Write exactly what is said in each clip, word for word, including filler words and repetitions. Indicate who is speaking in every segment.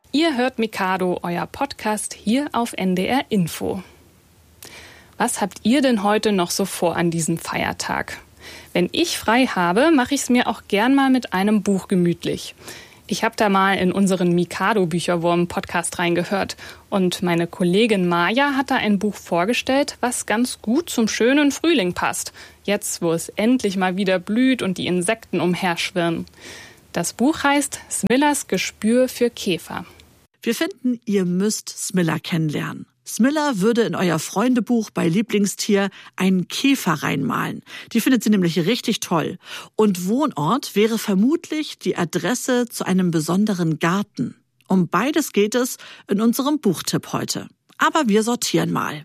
Speaker 1: Ihr hört Mikado, euer Podcast hier auf N D R Info. Was habt ihr denn heute noch so vor an diesem Feiertag? Wenn ich frei habe, mache ich es mir auch gern mal mit einem Buch gemütlich. Ich habe da mal in unseren Mikado-Bücherwurm-Podcast reingehört und meine Kollegin Maja hat da ein Buch vorgestellt, was ganz gut zum schönen Frühling passt. Jetzt, wo es endlich mal wieder blüht und die Insekten umherschwirren. Das Buch heißt Smillas Gespür für Käfer.
Speaker 2: Wir finden, ihr müsst Smilla kennenlernen. Smilla würde in euer Freundebuch bei Lieblingstier einen Käfer reinmalen. Die findet sie nämlich richtig toll. Und Wohnort wäre vermutlich die Adresse zu einem besonderen Garten. Um beides geht es in unserem Buchtipp heute. Aber wir sortieren mal.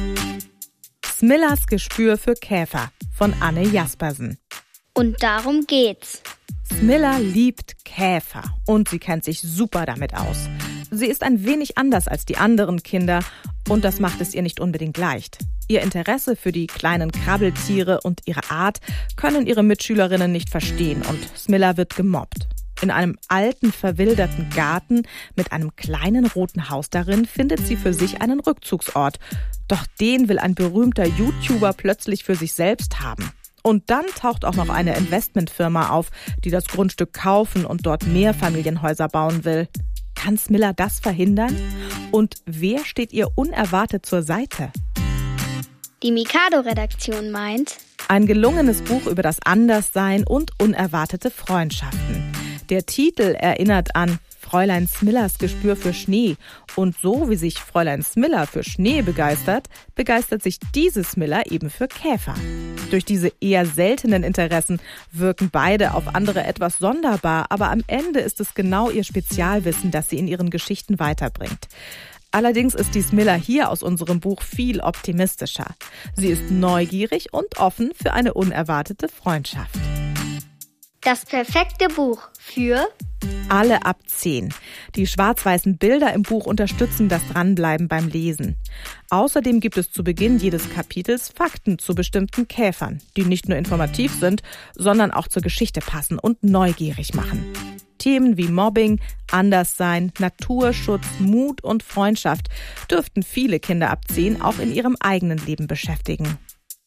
Speaker 3: Smillas Gespür für Käfer von Anne Jaspersen.
Speaker 4: Und darum geht's.
Speaker 3: Smilla liebt Käfer und sie kennt sich super damit aus. Sie ist ein wenig anders als die anderen Kinder und das macht es ihr nicht unbedingt leicht. Ihr Interesse für die kleinen Krabbeltiere und ihre Art können ihre Mitschülerinnen nicht verstehen und Smilla wird gemobbt. In einem alten, verwilderten Garten mit einem kleinen roten Haus darin findet sie für sich einen Rückzugsort. Doch den will ein berühmter YouTuber plötzlich für sich selbst haben. Und dann taucht auch noch eine Investmentfirma auf, die das Grundstück kaufen und dort Mehrfamilienhäuser bauen will. Kann Smilla das verhindern? Und wer steht ihr unerwartet zur Seite?
Speaker 4: Die Mikado-Redaktion meint:
Speaker 3: Ein gelungenes Buch über das Anderssein und unerwartete Freundschaften. Der Titel erinnert an Fräulein Smillas Gespür für Schnee. Und so wie sich Fräulein Smilla für Schnee begeistert, begeistert sich diese Smilla eben für Käfer. Durch diese eher seltenen Interessen wirken beide auf andere etwas sonderbar, aber am Ende ist es genau ihr Spezialwissen, das sie in ihren Geschichten weiterbringt. Allerdings ist die Smilla hier aus unserem Buch viel optimistischer. Sie ist neugierig und offen für eine unerwartete Freundschaft.
Speaker 4: Das perfekte Buch für
Speaker 3: alle ab zehn. Die schwarz-weißen Bilder im Buch unterstützen das Dranbleiben beim Lesen. Außerdem gibt es zu Beginn jedes Kapitels Fakten zu bestimmten Käfern, die nicht nur informativ sind, sondern auch zur Geschichte passen und neugierig machen. Themen wie Mobbing, Anderssein, Naturschutz, Mut und Freundschaft dürften viele Kinder ab zehn auch in ihrem eigenen Leben beschäftigen.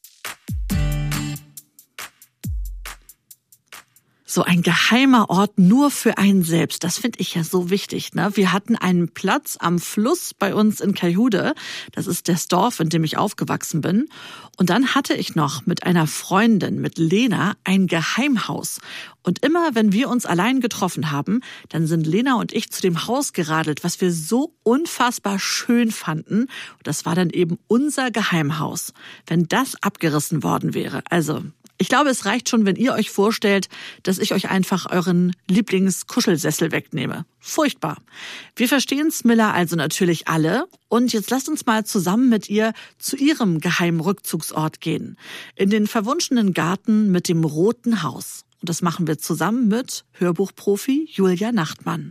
Speaker 2: So ein geheimer Ort nur für einen selbst, das finde ich ja so wichtig, ne? Wir hatten einen Platz am Fluss bei uns in Kaihude, das ist das Dorf, in dem ich aufgewachsen bin. Und dann hatte ich noch mit einer Freundin, mit Lena, ein Geheimhaus. Und immer, wenn wir uns allein getroffen haben, dann sind Lena und ich zu dem Haus geradelt, was wir so unfassbar schön fanden. Und das war dann eben unser Geheimhaus. Wenn das abgerissen worden wäre, also ich glaube, es reicht schon, wenn ihr euch vorstellt, dass ich euch einfach euren Lieblingskuschelsessel wegnehme. Furchtbar. Wir verstehen Smilla also natürlich alle. Und jetzt lasst uns mal zusammen mit ihr zu ihrem geheimen Rückzugsort gehen. In den verwunschenen Garten mit dem roten Haus. Und das machen wir zusammen mit Hörbuchprofi Julia Nachtmann.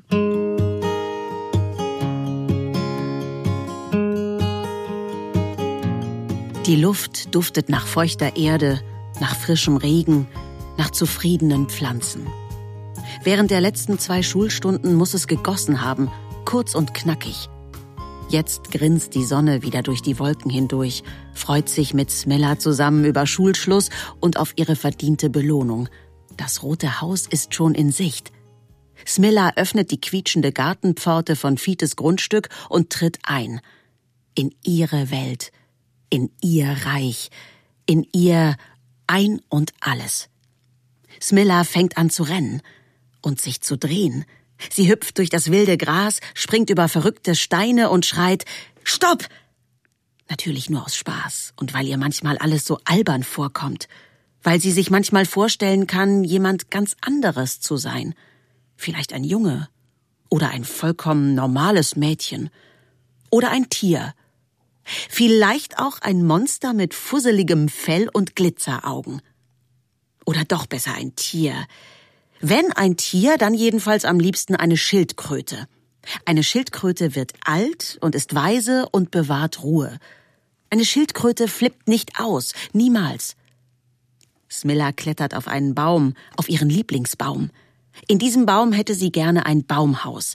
Speaker 5: Die Luft duftet nach feuchter Erde, nach frischem Regen, nach zufriedenen Pflanzen. Während der letzten zwei Schulstunden muss es gegossen haben, kurz und knackig. Jetzt grinst die Sonne wieder durch die Wolken hindurch, freut sich mit Smilla zusammen über Schulschluss und auf ihre verdiente Belohnung. Das rote Haus ist schon in Sicht. Smilla öffnet die quietschende Gartenpforte von Fites Grundstück und tritt ein. In ihre Welt, in ihr Reich, in ihr Ein und alles. Smilla fängt an zu rennen und sich zu drehen. Sie hüpft durch das wilde Gras, springt über verrückte Steine und schreit: Stopp! Natürlich nur aus Spaß und weil ihr manchmal alles so albern vorkommt. Weil sie sich manchmal vorstellen kann, jemand ganz anderes zu sein. Vielleicht ein Junge oder ein vollkommen normales Mädchen oder ein Tier. Vielleicht auch ein Monster mit fusseligem Fell und Glitzeraugen. Oder doch besser ein Tier. Wenn ein Tier, dann jedenfalls am liebsten eine Schildkröte. Eine Schildkröte wird alt und ist weise und bewahrt Ruhe. Eine Schildkröte flippt nicht aus, niemals. Smilla klettert auf einen Baum, auf ihren Lieblingsbaum. In diesem Baum hätte sie gerne ein Baumhaus.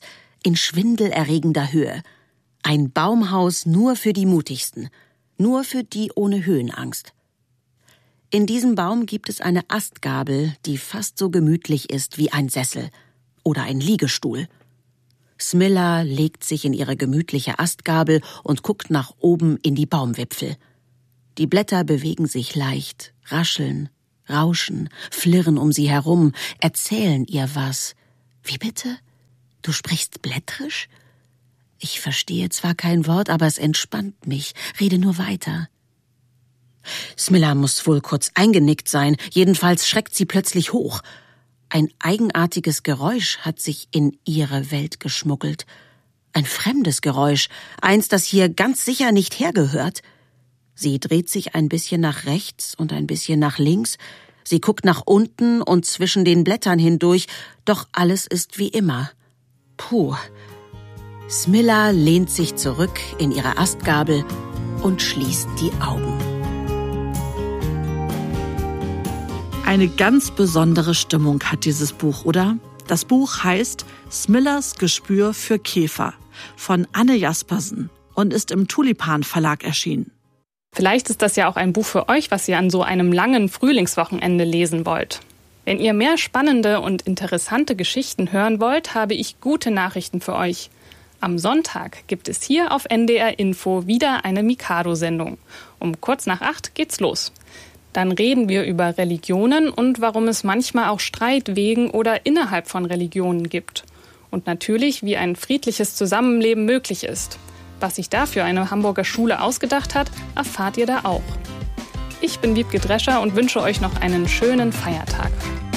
Speaker 5: in schwindelerregender Höhe. Ein Baumhaus nur für die Mutigsten, nur für die ohne Höhenangst. In diesem Baum gibt es eine Astgabel, die fast so gemütlich ist wie ein Sessel oder ein Liegestuhl. Smilla legt sich in ihre gemütliche Astgabel und guckt nach oben in die Baumwipfel. Die Blätter bewegen sich leicht, rascheln, rauschen, flirren um sie herum, erzählen ihr was. Wie bitte? Du sprichst blättrisch? Ich verstehe zwar kein Wort, aber es entspannt mich. Rede nur weiter. Smilla muss wohl kurz eingenickt sein, jedenfalls schreckt sie plötzlich hoch. Ein eigenartiges Geräusch hat sich in ihre Welt geschmuggelt. Ein fremdes Geräusch, eins, das hier ganz sicher nicht hergehört. Sie dreht sich ein bisschen nach rechts und ein bisschen nach links. Sie guckt nach unten und zwischen den Blättern hindurch, doch alles ist wie immer. Puh. Smilla lehnt sich zurück in ihre Astgabel und schließt die Augen.
Speaker 2: Eine ganz besondere Stimmung hat dieses Buch, oder? Das Buch heißt Smillas Gespür für Käfer von Anne Jaspersen und ist im Tulipan Verlag erschienen.
Speaker 1: Vielleicht ist das ja auch ein Buch für euch, was ihr an so einem langen Frühlingswochenende lesen wollt. Wenn ihr mehr spannende und interessante Geschichten hören wollt, habe ich gute Nachrichten für euch. Am Sonntag gibt es hier auf N D R Info wieder eine Mikado-Sendung. Um kurz nach acht geht's los. Dann reden wir über Religionen und warum es manchmal auch Streit wegen oder innerhalb von Religionen gibt. Und natürlich, wie ein friedliches Zusammenleben möglich ist. Was sich dafür eine Hamburger Schule ausgedacht hat, erfahrt ihr da auch. Ich bin Wiebke Drescher und wünsche euch noch einen schönen Feiertag.